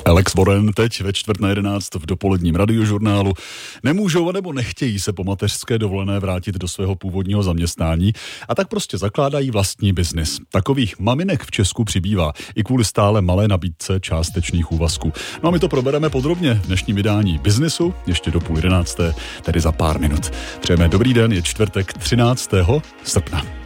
Alex Warren teď ve 10:45 v dopoledním radiožurnálu. Nemůžou nebo nechtějí se po mateřské dovolené vrátit do svého původního zaměstnání a tak prostě zakládají vlastní biznis. Takových maminek v Česku přibývá i kvůli stále malé nabídce částečných úvazků. No a my to probereme podrobně v dnešním vydání Biznisu, ještě do 10:30, tedy za pár minut. Přejeme dobrý den, je čtvrtek 13. srpna.